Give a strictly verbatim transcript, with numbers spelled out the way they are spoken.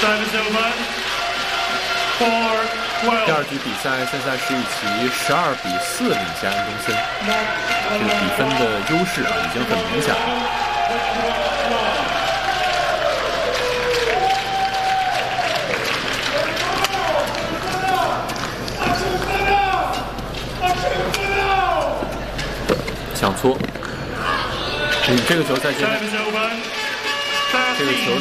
第二局比赛现在是一棋十二比四领先安东森，这个比分的优势啊已经很明显了。抢搓，嗯，这个球在现在，这个球